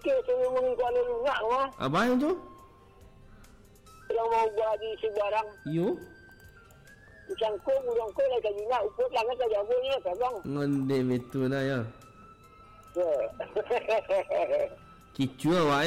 fikir semua Kuala Lumpur mah. Abang yang tu? Yang mau buat di sebarang. Yo. Cangkung, udangkung lah kaji nak. Ukut lah kan saja punya, bang. Ngonde betul lah ya. Ya. Kicu awak